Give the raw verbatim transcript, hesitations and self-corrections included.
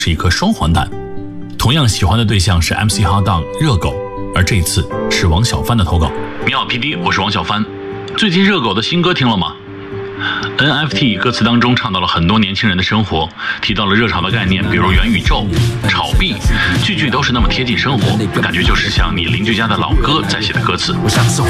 是一颗双黄蛋。同样喜欢的对象是 M C Hotdog 热狗，而这次是王小帆的投稿。你好 P D， 我是王小帆。最近热狗的新歌听了吗？ N F T 歌词当中唱到了很多年轻人的生活，提到了热潮的概念，比如元宇宙、炒币，句句都是那么贴近生活，感觉就是像你邻居家的老哥在写的歌词。